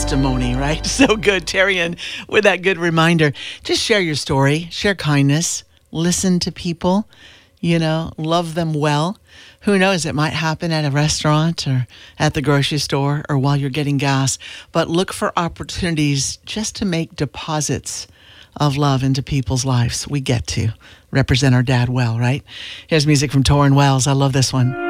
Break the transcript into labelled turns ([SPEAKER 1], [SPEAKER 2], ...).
[SPEAKER 1] testimony, right? So good, Terrian, with that good reminder. Just share your story, share kindness, listen to people, love them well. Who knows, it might happen at a restaurant or at the grocery store or while you're getting gas, but look for opportunities just to make deposits of love into people's lives. We get to represent our dad well, right? Here's music from Tauren Wells. I love this one.